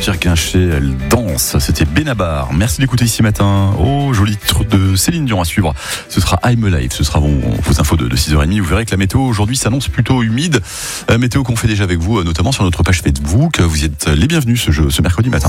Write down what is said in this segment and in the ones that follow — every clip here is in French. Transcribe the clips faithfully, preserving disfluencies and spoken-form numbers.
Claudia Guinchet, elle danse. C'était Benabar. Merci d'écouter ici matin. Oh, joli titre de Céline Dion à suivre. Ce sera I'm Alive. Ce sera vos, vos infos de, de six heures trente. Vous verrez que la météo aujourd'hui s'annonce plutôt humide. Euh, météo qu'on fait déjà avec vous, notamment sur notre page Facebook. Vous êtes les bienvenus ce, jeu, ce mercredi matin.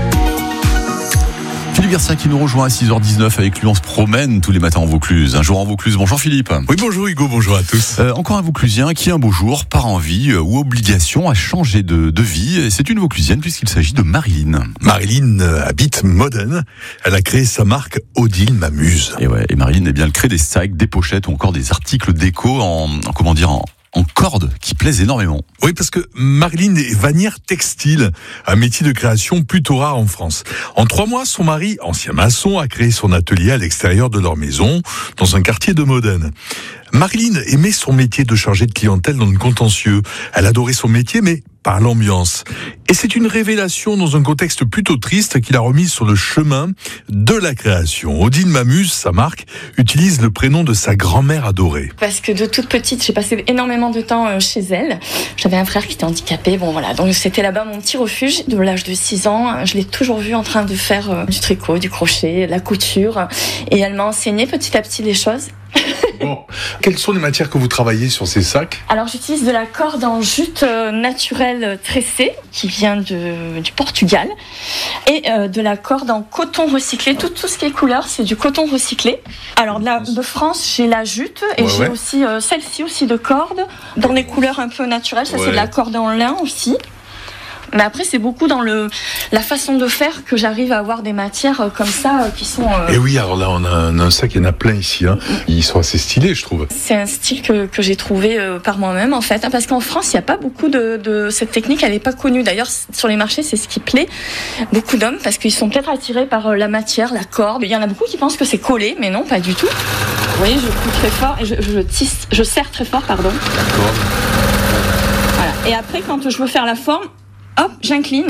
Philippe Garcia qui nous rejoint à six heures dix-neuf. Avec lui on se promène tous les matins en Vaucluse. Un jour en Vaucluse. Bonjour Philippe. Oui, bonjour Hugo, bonjour à tous. Euh, encore un Vauclusien qui un beau jour par envie euh, ou obligation a changé de, de vie. Et c'est une Vauclusienne puisqu'il s'agit de Marilyn. Marilyn euh, habite Modène. Elle a créé sa marque Odile m'amuse. Et ouais, et Marilyn, eh bien, elle crée des sacs, des pochettes ou encore des articles déco en, en comment dire, en en corde qui plaisent énormément. Oui, parce que Marilyn est vannière textile, un métier de création plutôt rare en France. En trois mois, son mari, ancien maçon, a créé son atelier à l'extérieur de leur maison, dans un quartier de Modène. Marilyn aimait son métier de chargée de clientèle dans le contentieux. Elle adorait son métier, mais par l'ambiance. Et c'est une révélation dans un contexte plutôt triste qui l'a remise sur le chemin de la création. Odile m'amuse, sa marque, utilise le prénom de sa grand-mère adorée. Parce que de toute petite, j'ai passé énormément de temps chez elle. J'avais un frère qui était handicapé, bon voilà. Donc c'était là-bas mon petit refuge. De l'âge de six ans, je l'ai toujours vu en train de faire du tricot, du crochet, de la couture. Et elle m'a enseigné petit à petit les choses. Bon. Quelles sont les matières que vous travaillez sur ces sacs ? Alors j'utilise de la corde en jute naturelle tressée qui vient de, du Portugal et euh, de la corde en coton recyclé. Tout, tout ce qui est couleur, c'est du coton recyclé. Alors de, la, de France, j'ai la jute et ouais, j'ai ouais. aussi euh, celle-ci aussi de corde dans les couleurs un peu naturelles. Ça ouais. c'est de la corde en lin aussi. Mais après, c'est beaucoup dans le la façon de faire que j'arrive à avoir des matières comme ça qui sont. Euh... Et oui, alors là, on a un, un sac, il y en a plein ici. Hein. Ils sont assez stylés, je trouve. C'est un style que, que j'ai trouvé euh, par moi-même, en fait, hein, parce qu'en France, il n'y a pas beaucoup de, de cette technique. Elle n'est pas connue. D'ailleurs, sur les marchés, c'est ce qui plaît beaucoup d'hommes parce qu'ils sont peut-être attirés par euh, la matière, la corde. Il y en a beaucoup qui pensent que c'est collé, mais non, pas du tout. Vous voyez, je coupe très fort et je, je tisse, je serre très fort, pardon. D'accord. Voilà. Et après, quand je veux faire la forme. Hop, j'incline.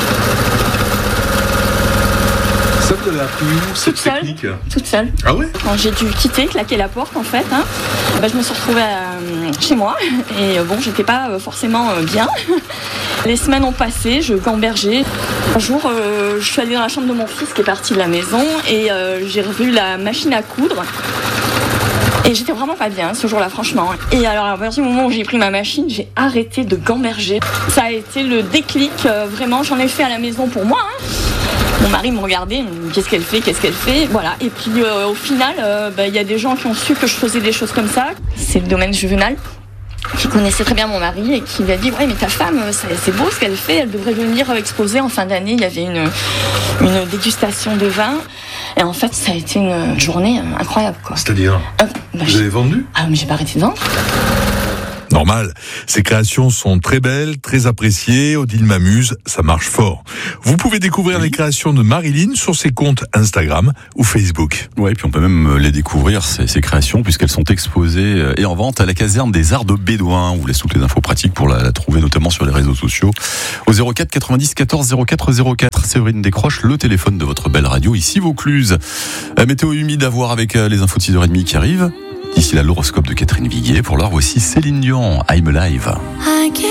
Ça, vous l'avez appris où, cette toute technique seule, Toute seule. Ah ouais ? Quand j'ai dû quitter, claquer la porte, en fait, hein, ben, je me suis retrouvée euh, chez moi. Et bon, j'étais pas euh, forcément euh, bien. Les semaines ont passé, je gambergeais. Un jour, euh, je suis allée dans la chambre de mon fils qui est parti de la maison et euh, j'ai revu la machine à coudre. Et j'étais vraiment pas bien ce jour-là, franchement. Et alors, à partir du moment où j'ai pris ma machine, j'ai arrêté de gamberger. Ça a été le déclic, euh, vraiment, j'en ai fait à la maison pour moi. Hein. Mon mari me regardait, il me dit, qu'est-ce qu'elle fait, qu'est-ce qu'elle fait, voilà. Et puis euh, au final, il euh, bah, y a des gens qui ont su que je faisais des choses comme ça. C'est le domaine juvénal, qui connaissait très bien mon mari et qui lui a dit, ouais, mais ta femme, c'est beau ce qu'elle fait, elle devrait venir exposer en fin d'année. Il y avait une, une dégustation de vin. Et en fait, ça a été une journée incroyable, quoi. C'est-à-dire euh, bah, Vous avez vendu ? Ah, mais j'ai pas arrêté de vendre. Normal. Ces créations sont très belles, très appréciées. Odile m'amuse, ça marche fort. Vous pouvez découvrir oui. les créations de Marilyn sur ses comptes Instagram ou Facebook. Ouais, et puis on peut même les découvrir, ces, ces créations, puisqu'elles sont exposées et en vente à la caserne des Arts de Bédouin. On vous laisse toutes les infos pratiques pour la, la trouver, notamment sur les réseaux sociaux. Au zéro quatre quatre-vingt-dix quatorze zéro quatre zéro quatre, Séverine décroche le téléphone de votre belle radio, ici Vaucluse. La météo humide à voir avec les infos de six heures trente qui arrivent. D'ici là, l'horoscope de Catherine Viguier. Pour l'heure, voici Céline Dion, I'm Alive.